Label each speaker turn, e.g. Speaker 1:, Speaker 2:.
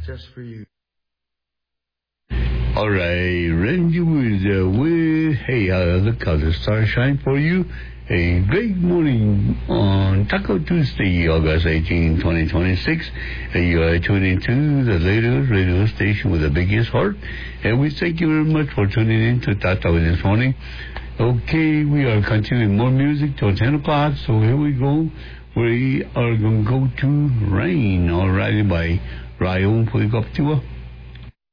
Speaker 1: just for you.
Speaker 2: All right, Randy with hey, the color starshine for you. A great morning on Taco Tuesday, August 18, 2026. You are tuning to the latest radio station with the biggest heart. And we thank you very much for tuning in to Tata this morning. Okay, we are continuing more music till 10 o'clock. So here we go. We are going to go to Rain, alrighty, by Ryan Puigoptiwa.